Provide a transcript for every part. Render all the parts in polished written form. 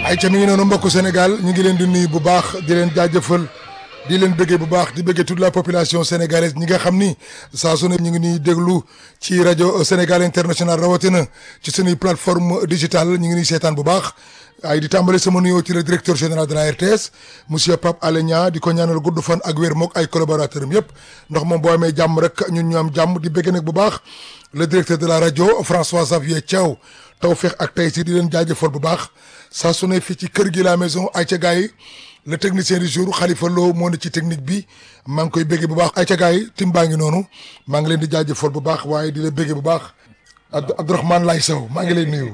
ay ca mi ngi noonu mbokku Sénégal ñu ngi leen di nuyu bu baax di leen jaajëfal di leen bëggee bu baax di bëggee toute la population sénégalaise ñi nga xam ni saa su ne ñu ngi ñuy déglu ci rajo Sénégal international rawatina ci suñuy plateforme digitale ñu ngi ñuy seetaan bu baax ay di tàmbale sama nuyoo ci le directeur général de la RTS monsieur Pape Alé Niang di ko ñaanal gudd fan ak wér mook ay collaborateurs am yëpp ndax moom boo amee jàmm rek ñun ñu am jàmm di bëgg nag bu baax le directeur de la rajo François Xavier Thiaw Tawfekh ak Taysiir di leen jaajëfal bu baax saa su ne fii ci kër gi la maison ay ca gars yi le technicien du jour Khalifa Lo moo ne ci technique bi maa ngi koy béggee bu baax ay ca gars yi tim baa ngi noonu maa ngi leen di jaajëfal bu baax waaye di la béggee bu baax Abdourahmane Lay Sow maa ngi lay nuyu.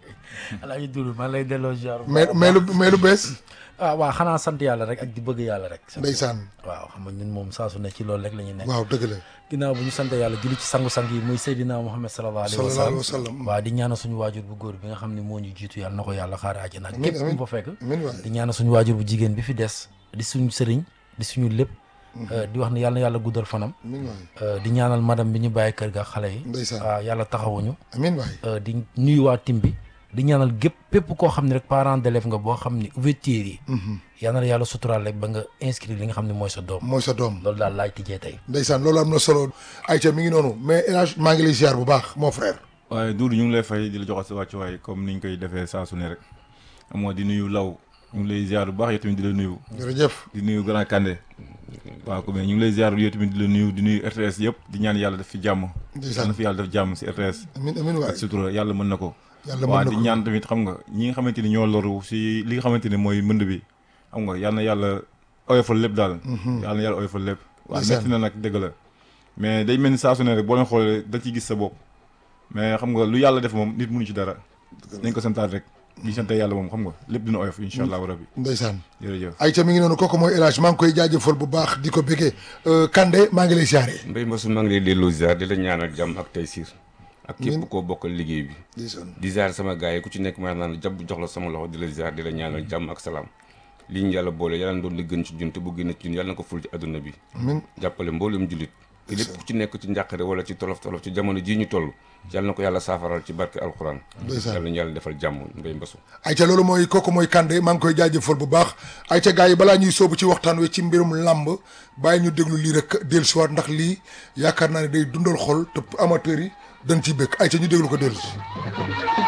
Alaaji Doudou maa lay delloo ziar. mais lu bees. waaw xanaa sant yàlla rek ak di bëgg yàlla rek. ndeysaan. waaw xam nga ñun moom saa su ne ci loolu rek la ñuy nekk. waaw dëgg la. ginnaaw bu ñu sant yàlla julli ci sangu-sang yi muy Seydina Muhammad sallallahu alayhi wa sallam. waaw di ñaanal suñu waajur bu góor bi nga xam ne moo ñu jiitu yàlla na ko yàlla xaare àjjana. amiin képp ku mu fa fekk. di ñaanal suñu waajur bu jigéen bi fi des di suñu sëriñ di suñu lépp. di wax ne yàlla na yàlla guddal fanam. di ñaanal madame bi ñu bàyyi kër ga xale yi. waaw yàlla taxawuñu. amiin waay. di nuyu waa tim bi di ñaanal pépp koo xam ne rek parent d'élève nga boo xam ne ouverture yi yal na yàlla suturaal rek ba nga inscrire li nga xam ne mooy sa doom loolu daal laaj tijjee tey ndeysaan loolu am na solo Aïcha mi ngi noonu mais El Hadj maa ngi lay ziar bu baax mon frère waaye Doudou ñu ngi lay fay di la joxal sa wàccuwaay comme niñ koy defee saa su ne rek moo di nuyu law ñu ngi lay ziar bu baax yow tamit di la nuyu jërëjëf di nuyu Grand Kandé waaw ko mais ñu ngi lay ziar yow tamit di la nuyu di nuyu RTS yëpp di ñaan yàlla def fi jàmm na fi yàlla def jàmm si RTS amiin waay ak sutura yàlla mën na ko waaw di ñaan tamit xam nga ñi nga xamante ni ñoo loru si li nga xamante ni mooy mënd bi xam nga yal na yàlla oyofal lépp daal yal na yàlla oyofal lépp waaw metti na nag dëgg la mais day mel ni saa su ne rek boo leen xoolee da ciy gis sa bopp mais xam nga lu yàlla def moom nit mënu ci dara nañ ko santaat rek di sant yàlla moom xam nga lépp dina oyof incha allahu rabbi ndeysaan jërëjëf Aïcha mi ngi noonu kooku mooy El Hadj maa ngi koy jaajëfal bu baax di ko bëggee Kandé maa ngi lay ziare Mbaye Mbassou maa ngi lay delloo ziar di la ñaanal jàmm ak Taysiir ak képp koo bokkal liggéey bi di ziar sama gars yi ku ci nekk ma naan jàpp jox la sama loxo di la ziar di la ñaanal jàmm ak salaam li ñu yàlla boole yàlla na doon li gën ci jun te bu gën ci jun yàlla na ko ful ci adduna bi jàppale mboolem jullit te lépp ku ci nekk ci njàqare wala ci tolof ci jamono jii ñu toll yàlla na ko yàlla saafaral ci barke alxuraan yàlla nañu yàlla defal jàmm Mbaye Mbassou Aïcha loolu mooy kooku mooy Kandé maa ngi koy jaajëfal bu baax Aïcha gars yi balaa ñuy soobu ci waxtaan wi ci mbirum làmb bàyyi ñu déglu lii rek dellusiwaat ndax lii yaakaar naa ne day dundal xol te amateurs yi dañ ciy bëgg Aïcha ñu déglu ko dellusi